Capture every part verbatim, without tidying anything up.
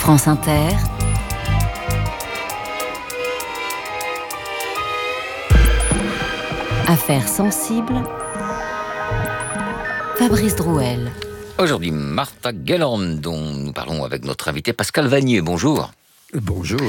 France Inter, Affaires sensibles, Fabrice Drouel. Aujourd'hui, Martha Gellhorn, dont nous parlons avec notre invité Pascal Vanier. Bonjour. Bonjour.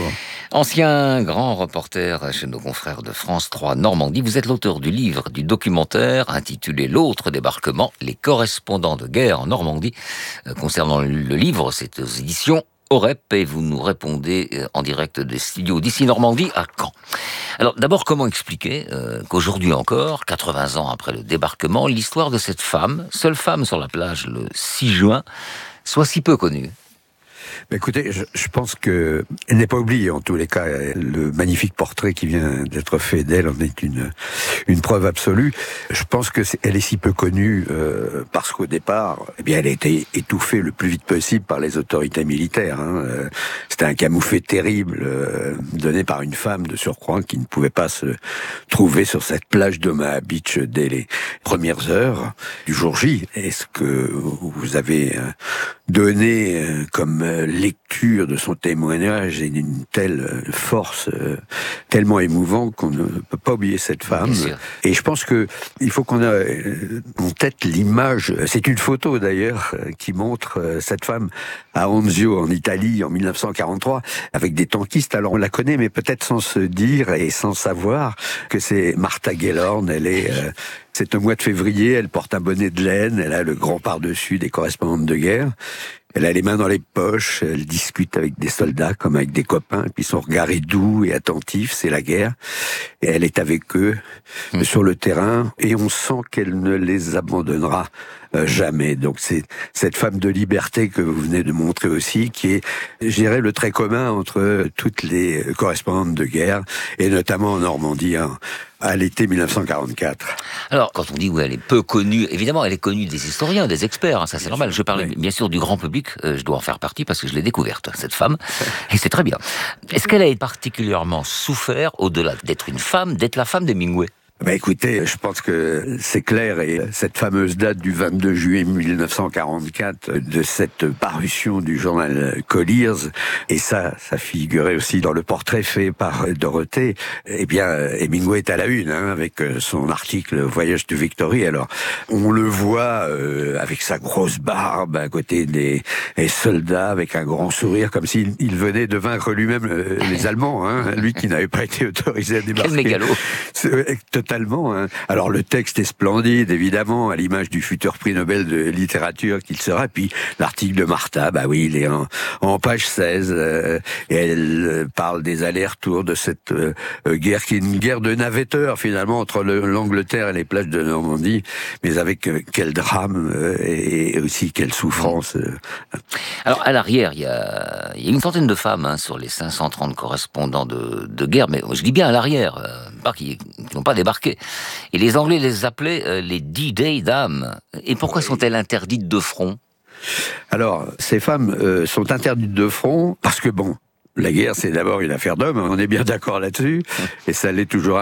Ancien grand reporter chez nos confrères de France trois Normandie, vous êtes l'auteur du livre, du documentaire intitulé L'autre débarquement, les correspondants de guerre en Normandie. Euh, concernant le livre, c'est aux éditions Orep et vous nous répondez en direct des studios d'ici Normandie à Caen. Alors d'abord, comment expliquer euh, qu'aujourd'hui encore, quatre-vingts ans après le débarquement, l'histoire de cette femme, seule femme sur la plage le six juin, soit si peu connue? Écoutez, je, je pense que elle n'est pas oubliée en tous les cas. Le magnifique portrait qui vient d'être fait d'elle en est une une preuve absolue. Je pense que c'est, elle est si peu connue euh, parce qu'au départ, eh bien, elle a été étouffée le plus vite possible par les autorités militaires. Hein. Euh, c'était un camouflet terrible euh, donné par une femme de surcroît qui ne pouvait pas se trouver sur cette plage d'Omaha Beach dès les premières heures du jour J. Est-ce que vous avez euh, donné euh, comme euh, lecture de son témoignage et d'une telle force, euh, tellement émouvant qu'on ne peut pas oublier cette femme. Et je pense que il faut qu'on ait en tête l'image. C'est une photo d'ailleurs qui montre cette femme à Anzio en Italie en mille neuf cent quarante-trois avec des tankistes. Alors on la connaît, mais peut-être sans se dire et sans savoir que c'est Martha Gellhorn. Elle est euh, C'est au mois de février, elle porte un bonnet de laine, elle a le grand par-dessus des correspondantes de guerre. Elle a les mains dans les poches, elle discute avec des soldats comme avec des copains, et puis son regard est doux et attentif, c'est la guerre. Et elle est avec eux mmh. sur le terrain, et on sent qu'elle ne les abandonnera euh, jamais. Donc c'est cette femme de liberté que vous venez de montrer aussi, qui est, je dirais, le trait commun entre toutes les correspondantes de guerre, et notamment en Normandie, hein, à l'été mille neuf cent quarante-quatre. Alors, quand on dit où elle est peu connue, évidemment, elle est connue des historiens, des experts, hein, ça c'est bien normal. Sûr, je parle oui. bien sûr du grand public, euh, je dois en faire partie parce que je l'ai découverte, cette femme, et c'est très bien. Est-ce qu'elle a particulièrement souffert, au-delà d'être une femme, d'être la femme d'Hemingway ? Bah écoutez, je pense que c'est clair, et cette fameuse date du vingt-deux juillet mille neuf cent quarante-quatre, de cette parution du journal Collier's, et ça, ça figurait aussi dans le portrait fait par Dorothée, eh bien, Hemingway est à la une, hein, avec son article Voyage de Victory. Alors, on le voit euh, avec sa grosse barbe à côté des, des soldats, avec un grand sourire, comme s'il il venait de vaincre lui-même euh, les Allemands, hein, lui qui n'avait pas été autorisé à débarquer. Quel mégalo. C'est, Totalement. Hein. Alors le texte est splendide, évidemment, à l'image du futur prix Nobel de littérature qu'il sera. Puis l'article de Martha, bah oui, il est en, en page seize, euh, et elle euh, parle des allers-retours de cette euh, guerre qui est une guerre de navetteurs finalement entre le, l'Angleterre et les plages de Normandie, mais avec euh, quel drame euh, et aussi quelle souffrance. Euh. Alors à l'arrière, il y a, il y a une centaine de femmes hein, sur les cinq cent trente correspondants de, de guerre, mais je dis bien à l'arrière, euh, pas qui n'ont pas débarqué. Et les Anglais les appelaient euh, les D-Day dames. Et pourquoi oui. sont-elles interdites de front ? Alors, ces femmes euh, sont interdites de front parce que, bon, la guerre, c'est d'abord une affaire d'hommes, on est bien d'accord là-dessus, et ça l'est toujours